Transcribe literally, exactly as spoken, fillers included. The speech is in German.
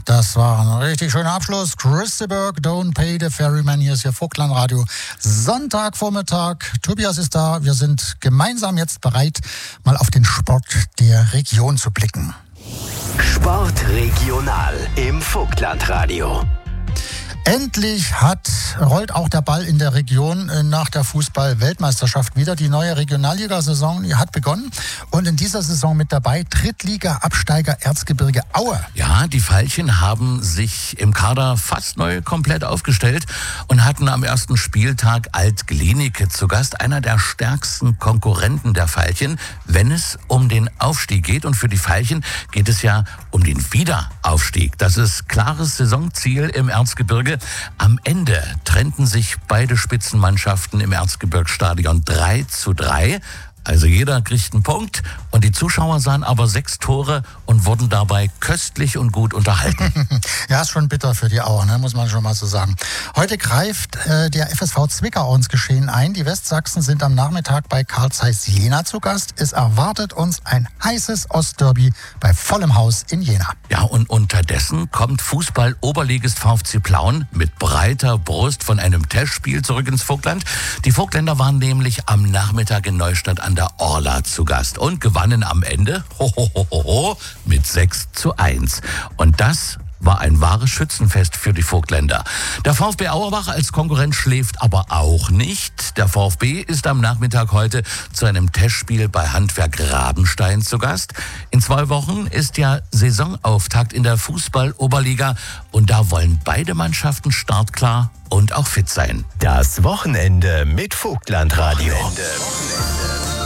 Das war ein richtig schöner Abschluss. Christeberg, Don't Pay the Ferryman. Hier ist Ihr Vogtland-Radio. Sonntagvormittag. Tobias ist da. Wir sind gemeinsam jetzt bereit, mal auf den Sport der Region zu blicken. Sport regional im Vogtland-Radio. Endlich hat, rollt auch der Ball in der Region nach der Fußball-Weltmeisterschaft wieder. Die neue Regionalligasaison die hat begonnen und in dieser Saison mit dabei Drittliga-Absteiger Erzgebirge Aue. Ja, die Veilchen haben sich im Kader fast neu komplett aufgestellt und hatten am ersten Spieltag Alt-Glienicke zu Gast, einer der stärksten Konkurrenten der Veilchen, wenn es um den Aufstieg geht. Und für die Veilchen geht es ja um den Wiederaufstieg. Das ist klares Saisonziel im Erzgebirge. Am Ende trennten sich beide Spitzenmannschaften im Erzgebirgsstadion drei zu drei. Also jeder kriegt einen Punkt und die Zuschauer sahen aber sechs Tore und wurden dabei köstlich und gut unterhalten. Ja, ist schon bitter für die Auer, ne? Muss man schon mal so sagen. Heute greift äh, der F S V Zwickau ins Geschehen ein. Die Westsachsen sind am Nachmittag bei Carl Zeiss Jena zu Gast. Es erwartet uns ein heißes Ostderby bei vollem Haus in Jena. Ja, und unterdessen kommt Fußball-Oberligist VfC Plauen mit breiter Brust von einem Testspiel zurück ins Vogtland. Die Vogtländer waren nämlich am Nachmittag in Neustadt an der Orla zu Gast und gewannen am Ende ho, ho, ho, ho, ho, mit sechs zu eins. Und das war ein wahres Schützenfest für die Vogtländer. Der VfB Auerbach als Konkurrent schläft aber auch nicht. Der VfB ist am Nachmittag heute zu einem Testspiel bei Handwerk Rabenstein zu Gast. In zwei Wochen ist ja Saisonauftakt in der Fußball-Oberliga und da wollen beide Mannschaften startklar und auch fit sein. Das Wochenende mit Vogtland-Radio. Wochenende. Wochenende.